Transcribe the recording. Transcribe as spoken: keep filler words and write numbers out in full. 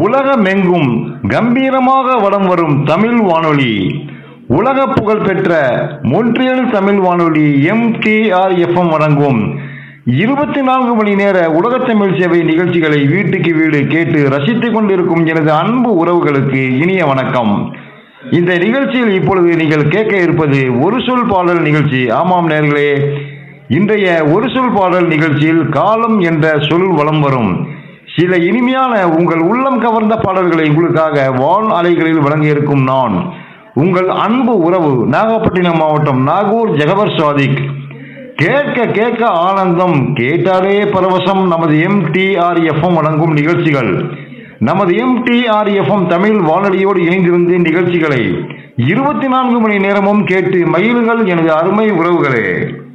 உலகமெங்கும் கம்பீரமாக வலம் வரும் தமிழ் வானொலி. உலக புகழ்பெற்ற மொன்றியல் தமிழ் வானொலி M D R F M வழங்கும் இருபத்தி நான்கு மணி நேர உலக தமிழ் சேவை நிகழ்ச்சிகளை வீட்டுக்கு வீடு கேட்டு ரசித்துக் கொண்டிருக்கும் எனது அன்பு உறவுகளுக்கு இனிய வணக்கம். இந்த நிகழ்ச்சியில் இப்பொழுது நீங்கள் கேட்க இருப்பது ஒரு சொல் பாடல் நிகழ்ச்சி. ஆமாம் நேர்களே, இன்றைய ஒரு சொல் பாடல் நிகழ்ச்சியில் காலம் என்ற சொல் வலம் வரும். சில இனிமையான உங்கள் உள்ளம் கவர்ந்த பாடல்களை உங்களுக்காக வான் அலைகளில் வழங்க இருக்கும் நான் உங்கள் அன்பு உறவு, நாகப்பட்டினம் மாவட்டம் நாகூர் ஜகவர் சாதிக். கேட்க கேட்க ஆனந்தம், கேட்டாலே பரவசம். நமது M D R F M வழங்கும் நிகழ்ச்சிகள். நமது M D R F M Tamil வானொலியோடு இணைந்திருந்து நிகழ்ச்சிகளை இருபத்தி நான்கு மணி நேரமும் கேட்டு மகிழுங்கள் எனது அருமை உறவுகளே.